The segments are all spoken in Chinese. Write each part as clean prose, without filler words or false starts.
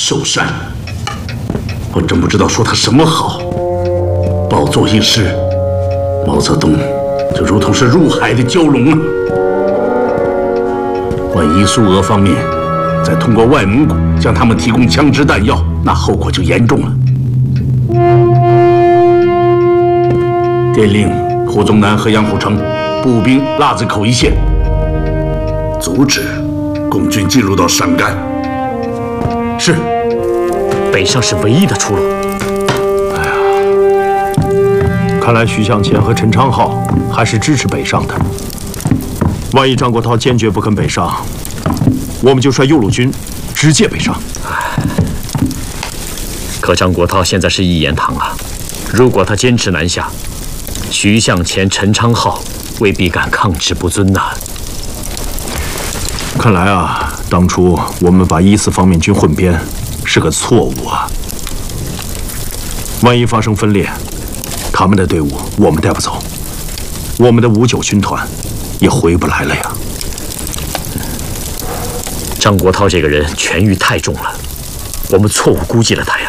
寿山，我真不知道说他什么好。宝座一失，毛泽东就如同是入海的蛟龙啊！万一苏俄方面再通过外蒙古向他们提供枪支弹药，那后果就严重了。电令胡宗南和杨虎城步兵腊子口一线，阻止共军进入到陕甘。是， 北上是唯一的出路。 哎呀，看来徐向前和陈昌浩还是支持北上的。万一张国焘坚决不肯北上，我们就率右路军直接北上。 可张国焘现在是一言堂啊！如果他坚持南下，徐向前、陈昌浩未必敢抗旨不遵呐。 看来啊，当初我们把1、4方面军混编是个错误啊！万一发生分裂，他们的队伍我们带不走，我们的5、9军团也回不来了呀。 张国焘这个人权欲太重了，我们错误估计了他呀。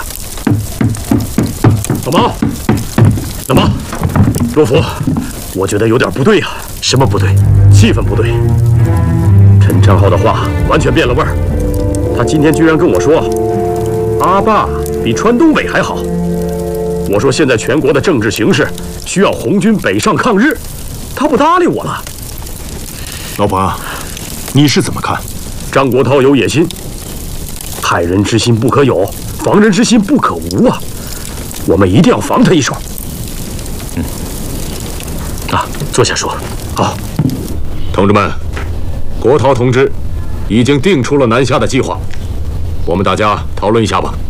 老毛，罗福，我觉得有点不对啊。什么不对？气氛不对。陈昌浩的话完全变了味儿，他今天居然跟我说，阿坝比川东北还好。我说现在全国的政治形势需要红军北上抗日，他不搭理我了。 老婆，你是怎么看？ 张国焘有野心，害人之心不可有，防人之心不可无啊！我们一定要防他一手。坐下说。好， 同志们，国焘同志已经定出了南下的计划，我们大家讨论一下吧。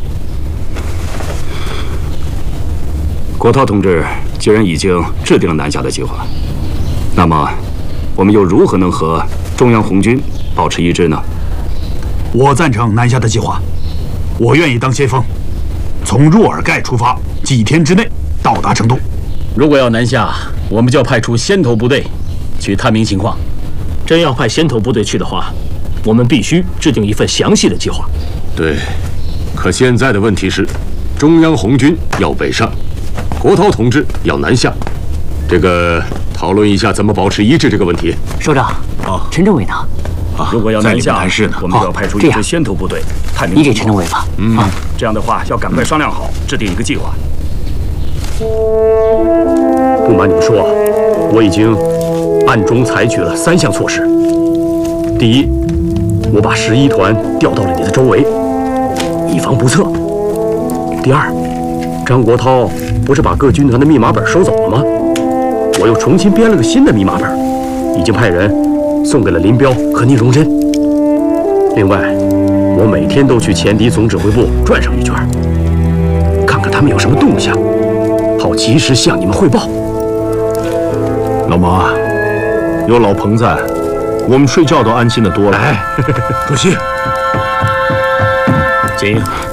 国焘同志既然已经制定了南下的计划，那么我们又如何能和中央红军保持一致呢？ 我赞成南下的计划，我愿意当先锋，从若尔盖出发，几天之内到达成都。 如果要南下，我们就要派出先头部队去探明情况。 真要派先头部队去的话，我们必须制定一份详细的计划。 对，可现在的问题是，中央红军要北上，国焘同志要南下，这个讨论一下怎么保持一致这个问题。 首长，陈政委呢？ 如果要南下，我们就要派出一支先头部队探明情况。 你给陈政委吧。 这样的话要赶快商量好，制定一个计划。不瞒你们说，我已经暗中采取了3项措施。第一，我把11团调到了你的周围，以防不测。第二，张国焘不是把各军团的密码本收走了吗？我又重新编了个新的密码本，已经派人送给了林彪和聂荣臻。另外，我每天都去前敌总指挥部转上一圈，看看他们有什么动向，好及时向你们汇报。 老毛啊，有老彭在，我们睡觉都安心的多了。 主席， 金英，